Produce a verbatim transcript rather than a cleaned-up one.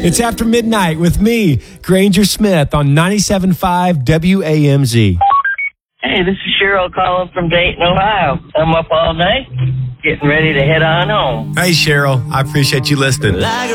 It's After Midnight with me, Granger Smith, on ninety-seven point five W A M Z. Hey, this is Cheryl calling from Dayton, Ohio. I'm up all night, getting ready to head on home. Hey, Cheryl. I appreciate you listening.